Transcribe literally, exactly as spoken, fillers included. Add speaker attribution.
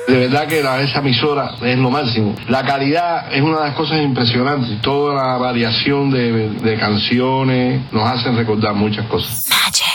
Speaker 1: De verdad que la, esa emisora es lo máximo. La calidad es una de las cosas impresionantes. Toda la variación de, de canciones nos hacen recordar muchas cosas.
Speaker 2: Magic.